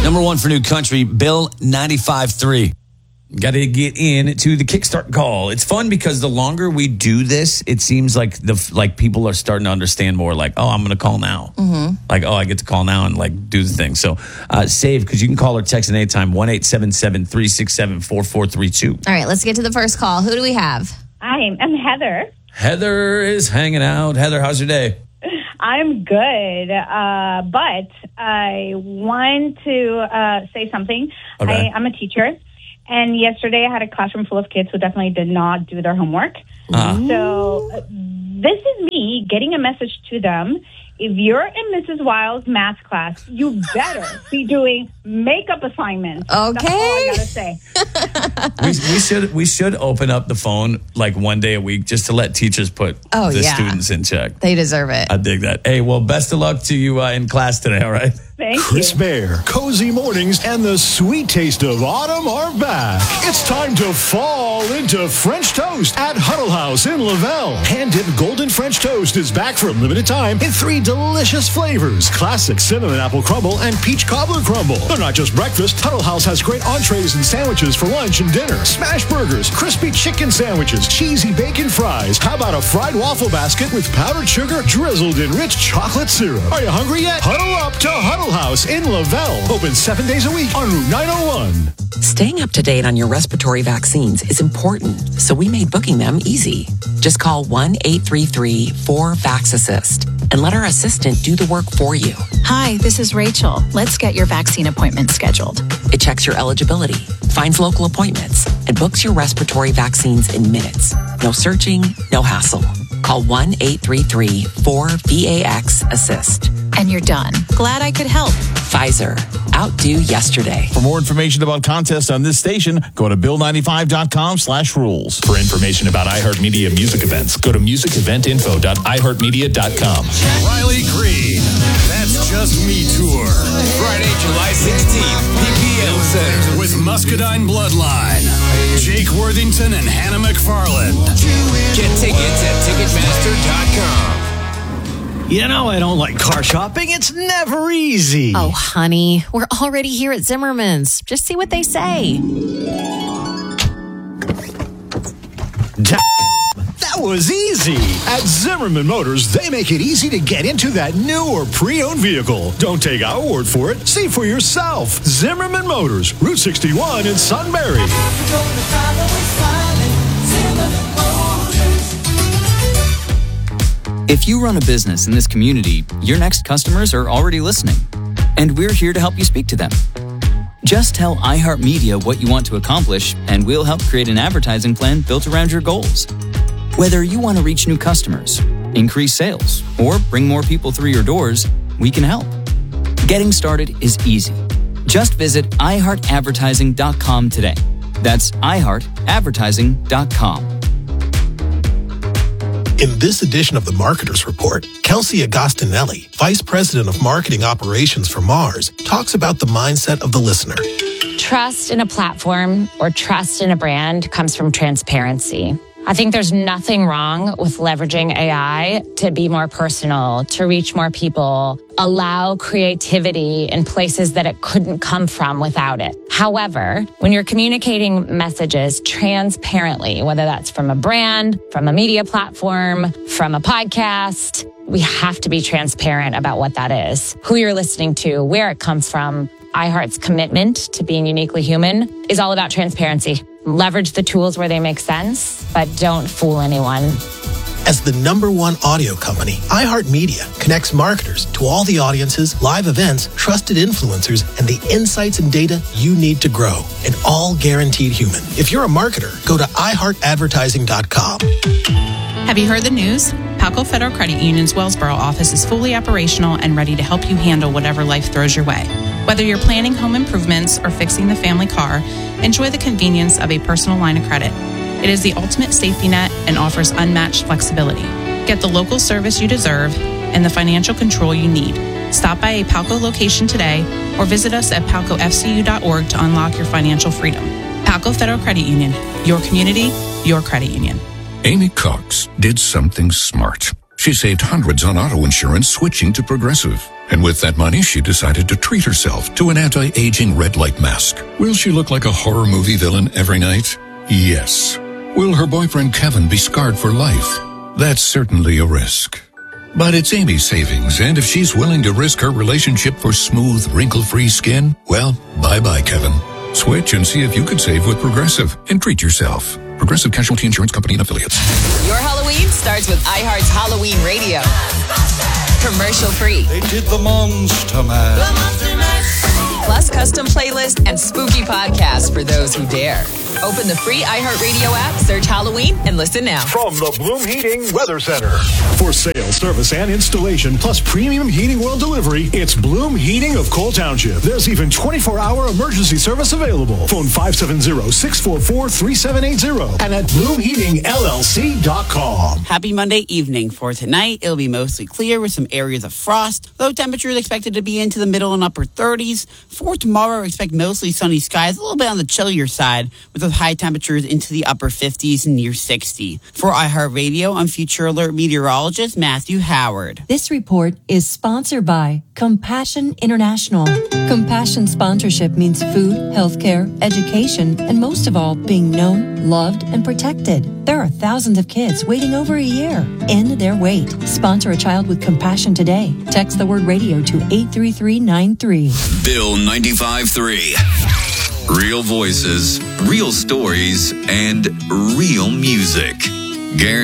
Number one for new country, Bill 95.3. Got to get in to the Kickstart call. It's fun because the longer we do this, it seems like people are starting to understand more. Like, oh, I'm going to call now. Mm-hmm. Like, oh, I get to call now and like do the thing. So save, because you can call or text at any time, 1-877-367-4432. All right, let's get to the first call. Who do we have? Hi, I'm Heather. Heather is hanging out. Heather, how's your day? I'm good, but I want to say something. Okay. I'm a teacher, and yesterday I had a classroom full of kids who definitely did not do their homework. So this is me getting a message to them. If you're in Mrs. Wild's math class, you better be doing makeup assignments. Okay. That's all I gotta say. we should open up the phone like one day a week just to let teachers put the students in check. They deserve it. I dig that. Hey, well, best of luck to you in class today, all right? Thank Chris you. Bear, cozy mornings, and the sweet taste of autumn are back. It's time to fall into French toast at Huddle House in Lavelle. Hand-dipped golden French toast is back for a limited time in 3 delicious flavors: classic cinnamon apple crumble and peach cobbler crumble. They're not just breakfast. Huddle House has great entrees and sandwiches for lunch and dinner. Smash burgers, crispy chicken sandwiches, cheesy bacon fries. How about a fried waffle basket with powdered sugar drizzled in rich chocolate syrup? Are you hungry yet? Huddle up to Huddle House in Lavelle. Open 7 days a week on Route 901. Staying up to date on your respiratory vaccines is important, so we made booking them easy. Just call 1-833-4VAX-ASSIST and let our assistant do the work for you. Hi, this is Rachel. Let's get your vaccine appointment scheduled. It checks your eligibility, finds local appointments, and books your respiratory vaccines in minutes. No searching, no hassle. Call 1-833-4VAX-ASSIST. And you're done. Glad I could help. Pfizer. Outdo yesterday. For more information about contests on this station, go to bill95.com/rules. For information about iHeartMedia music events, go to musiceventinfo.iheartmedia.com. Riley Green, That's Just Me Tour. Friday, July 16th, PPL Center. With Muscadine Bloodline, Jake Worthington and Hannah McFarland. Get tickets at Ticketmaster.com. You know I don't like car shopping. It's never easy. Oh, honey, we're already here at Zimmerman's. Just see what they say. That was easy. At Zimmerman Motors, they make it easy to get into that new or pre-owned vehicle. Don't take our word for it. See for yourself. Zimmerman Motors, Route 61 in Sunbury. If you run a business in this community, your next customers are already listening, and we're here to help you speak to them. Just tell iHeartMedia what you want to accomplish, and we'll help create an advertising plan built around your goals. Whether you want to reach new customers, increase sales, or bring more people through your doors, we can help. Getting started is easy. Just visit iHeartAdvertising.com today. That's iHeartAdvertising.com. In this edition of the Marketers Report, Kelsey Agostinelli, Vice President of Marketing Operations for Mars, talks about the mindset of the listener. Trust in a platform or trust in a brand comes from transparency. I think there's nothing wrong with leveraging AI to be more personal, to reach more people, allow creativity in places that it couldn't come from without it. However, when you're communicating messages transparently, whether that's from a brand, from a media platform, from a podcast, we have to be transparent about what that is, who you're listening to, where it comes from. iHeart's commitment to being uniquely human is all about transparency. Leverage the tools where they make sense, but don't fool anyone. As the #1 audio company, iHeartMedia connects marketers to all the audiences, live events, trusted influencers, and the insights and data you need to grow, and all guaranteed human. If you're a marketer, go to iHeartAdvertising.com. Have you heard the news? Palco Federal Credit Union's Wellsboro office is fully operational and ready to help you handle whatever life throws your way. Whether you're planning home improvements or fixing the family car, enjoy the convenience of a personal line of credit. It is the ultimate safety net and offers unmatched flexibility. Get the local service you deserve and the financial control you need. Stop by a Palco location today or visit us at palcofcu.org to unlock your financial freedom. Palco Federal Credit Union, your community, your credit union. Amy Cox did something smart. She saved hundreds on auto insurance switching to Progressive. And with that money, she decided to treat herself to an anti-aging red light mask. Will she look like a horror movie villain every night? Yes. Will her boyfriend Kevin be scarred for life? That's certainly a risk. But it's Amy's savings, and if she's willing to risk her relationship for smooth, wrinkle-free skin, well, bye-bye, Kevin. Switch and see if you could save with Progressive and treat yourself. Progressive Casualty Insurance Company and Affiliates. Your Halloween starts with iHeart's Halloween Radio. Commercial free. They did the Monster Mash. Plus custom playlist and spooky podcasts for those who dare. Open the free iHeartRadio app, search Halloween, and listen now. From the Bloom Heating Weather Center. For sale, service, and installation, plus premium heating oil delivery, it's Bloom Heating of Cole Township. There's even 24-hour emergency service available. Phone 570-644-3780 and at BloomHeatingLLC.com. Happy Monday evening. For tonight, it'll be mostly clear with some areas of frost. Low temperatures expected to be into the middle and upper 30s. For tomorrow, expect mostly sunny skies, a little bit on the chillier side, with those high temperatures into the upper 50s and near 60. For iHeartRadio, I'm Future Alert meteorologist Matthew Howard. This report is sponsored by Compassion International. Compassion sponsorship means food, healthcare, education, and most of all, being known, loved, and protected. There are thousands of kids waiting over a year. End their wait. Sponsor a child with compassion today. Text the word radio to 83393. Bill 95.3. Real voices, real stories, and real music. Guaranteed